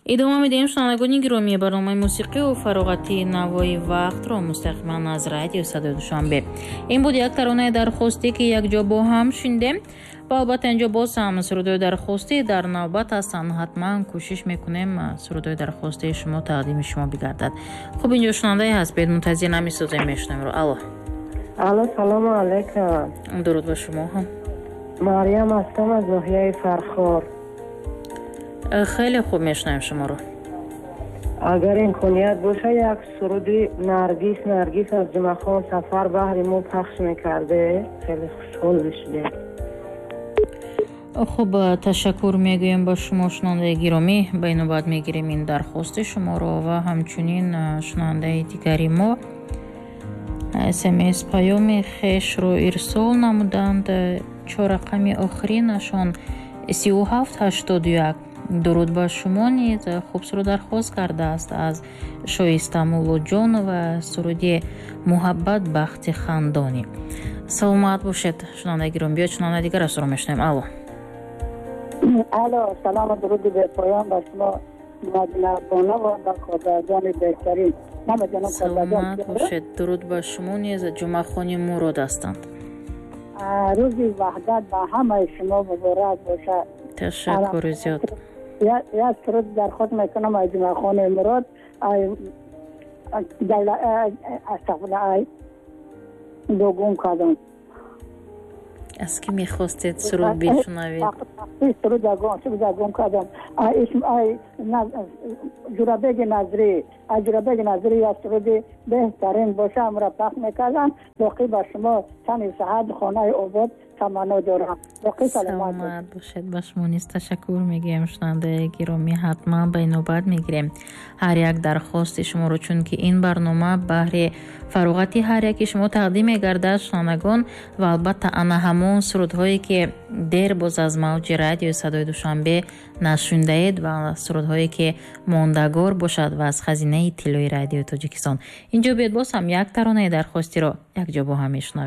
идома медиҳем шунавандагони гиромӣ барномаи мусиқию фароғати навои вақтро мустақиман аз радио Садои Душанбе. Ин буд як таронае дархостӣ ки якҷо бо ҳам шундем ва албатта инҷо боз ҳам сурудои дархостӣ дар навбат ҳастанд. ҳатман кӯшиш мекунем сурудои дархостии шумо тақдими шумо бигардад. хуб инҷо шунавандаe ҳаст, бед мунтазир намесозем, мешунавемро. алло, салому алайкум. дуруд ба шумо ҳам. мариям ҳастам аз ноҳияи Фархор. хеле хуб, мешунавем шуморо. агар имконият боша як суруди наргис аз ҷумахон сафар баҳри мо пахш мекарде, хеле хушҳол мешудем. хуб, ташаккур мегӯем ба шумо шунавандаи гиромӣ. ба инобат мегирем ин дархости шуморо ва ҳамчунин шунавандаи дигари мо смс паёми хешро ирсол намуданд. 4 рақами охиринашон 3781. дуруд ба шумо низ хуб суруд дархост кардааст аз Шоиста Муллоҷонова, суруди муҳаббат бахти хандонӣ. саломат бошед шунавандаи гиромӣ. биёед шунавандаи дигарашро мешунавем. алло, салом, дуруди бепоён ба шумо мадинабона ва ба кодарҷони беҳтарин. саломат бошед. дуруд ба шумо низ ҷумъахони мурод ҳастанд. рӯзи ваҳдат ба ҳамаи шумо муборак бошад. ташаккури зиёд. як суруд дархост мекунам аз ҷумъахони мурод. дугум кадом аз кӣ мехостед суруд бишунавед? суруд дагум кадом ҷурабеги назрӣ як суруди беҳтарин боша амра пахш мекардам. боқӣ ба шумо тани саҳат хонаи обод таманно дорам. боқӣ саломат бошед. ба шумо низ ташаккур мегӯем шунавандаи гиромӣ. ҳатман ба инобат мегирем ҳар як дархости шуморо, чунки ин барнома баҳри фароғати ҳар яки шумо тақдим мегардад шунавандагон ва албатта ана ҳамон сурудҳое ки дер боз аз мавҷи радиои Садои Душанбе нашундаед ва сурудҳое ки мондагор бошад ва аз хазинаи иттилои радиои Тоҷикистон. инҷо биёед боз ҳам як таронаи дархостиро якҷо бо ҳам мешунавем.